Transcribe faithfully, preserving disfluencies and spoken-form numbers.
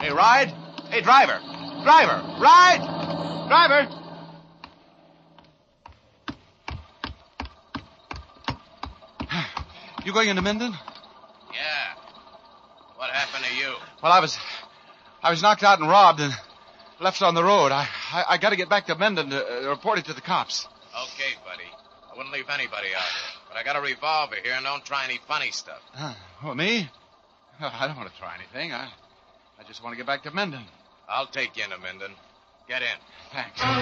Hey, ride. Hey, driver. Driver, ride. Driver. You going into Minden? Yeah. What happened to you? Well, I was... I was knocked out and robbed and left on the road. I I, I got to get back to Minden to uh, report it to the cops. Okay, buddy. I wouldn't leave anybody out here. But I got a revolver here and don't try any funny stuff. Huh. Well, me? Oh, I don't want to try anything. I, I just want to get back to Minden. I'll take you into Minden. Get in. Thanks.